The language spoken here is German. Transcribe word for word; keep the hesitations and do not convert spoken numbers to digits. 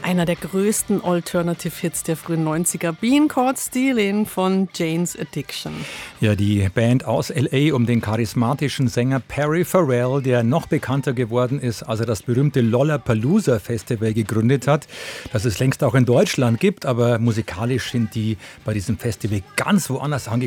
einer der größten Alternative-Hits der frühen neunziger. Being Caught Stealing von Jane's Addiction. Ja, die Band aus L A um den charismatischen Sänger Perry Farrell, der noch bekannter geworden ist, als er das berühmte Lollapalooza Festival gegründet hat, das es längst auch in Deutschland gibt, aber musikalisch sind die bei diesem Festival ganz woanders angekommen.